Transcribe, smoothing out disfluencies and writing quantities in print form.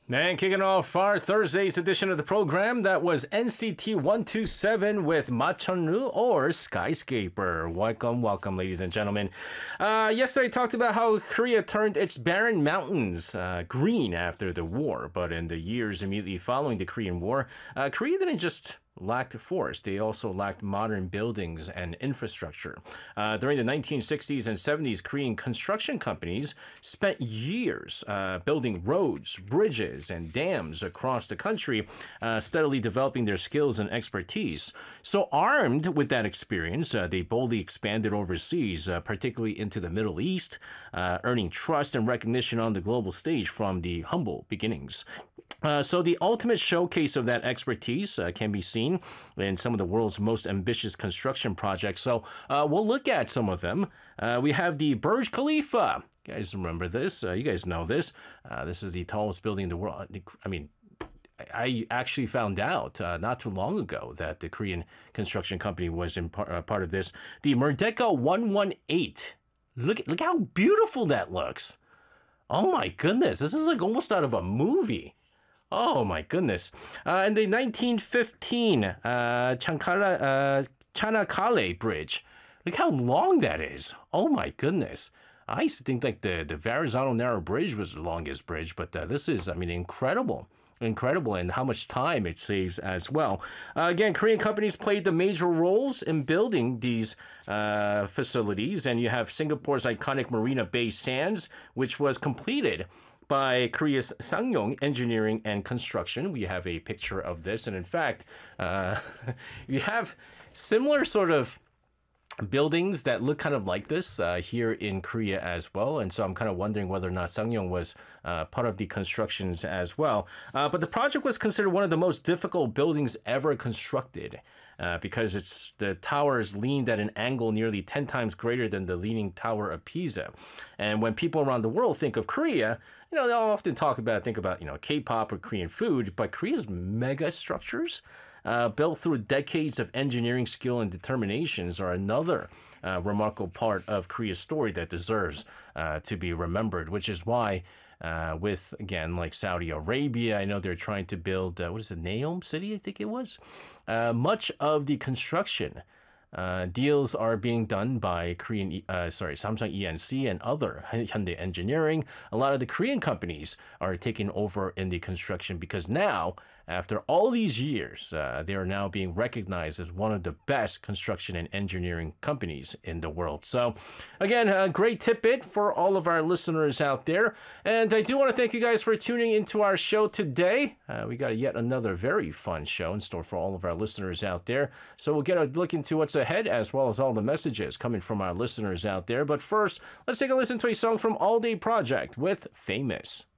And kicking off our Thursday's edition of the program, that was NCT 127 with Machonru or Skyscraper. Welcome, ladies and gentlemen. Yesterday, I talked about how Korea turned its barren mountains green after the war. But in the years immediately following the Korean War, Korea didn't just lacked forest. They also lacked modern buildings and infrastructure. During the 1960s and 70s, Korean construction companies spent years building roads, bridges, and dams across the country, steadily developing their skills and expertise. So armed with that experience, they boldly expanded overseas, particularly into the Middle East, earning trust and recognition on the global stage from the humble beginnings. So the ultimate showcase of that expertise can be seen in some of the world's most ambitious construction projects. So we'll look at some of them. We have the Burj Khalifa. You guys remember this? You guys know this. This is the tallest building in the world. I mean, I actually found out not too long ago that the Korean construction company was in part of this. The Merdeka 118. Look how beautiful that looks. Oh my goodness. This is like almost out of a movie. Oh my goodness. And the 1915 Chanakale Bridge. Look how long that is. Oh my goodness. I used to think like the Verrazano Narrow Bridge was the longest bridge, but this is, I mean, incredible. Incredible, and how much time it saves as well. Again, Korean companies played the major roles in building these facilities, and you have Singapore's iconic Marina Bay Sands, which was completed by Korea's Ssangyong Engineering and Construction. We have a picture of this, and in fact, you have similar sort of buildings that look kind of like this here in Korea as well. And so I'm kind of wondering whether or not Ssangyong was part of the constructions as well. But the project was considered one of the most difficult buildings ever constructed because the towers leaned at an angle nearly 10 times greater than the Leaning Tower of Pisa. And when people around the world think of Korea, they'll often think about, K-pop or Korean food, but Korea's mega structures built through decades of engineering skill and determinations are another remarkable part of Korea's story that deserves to be remembered, which is why with, again, like Saudi Arabia, I know they're trying to build, Neom City, I think it was. Much of the construction deals are being done by Samsung E&C and other Hyundai Engineering. A lot of the Korean companies are taking over in the construction because now, after all these years, they are now being recognized as one of the best construction and engineering companies in the world. So, again, a great tidbit for all of our listeners out there. And I do want to thank you guys for tuning into our show today. We got yet another very fun show in store for all of our listeners out there. So we'll get a look into what's ahead, as well as all the messages coming from our listeners out there. But first, let's take a listen to a song from All Day Project with Famous.